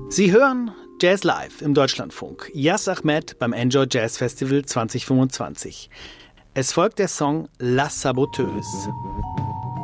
Sie hören Jazz Live im Deutschlandfunk. Yas Ahmed beim Enjoy Jazz Festival 2025. Es folgt der Song La Saboteuse.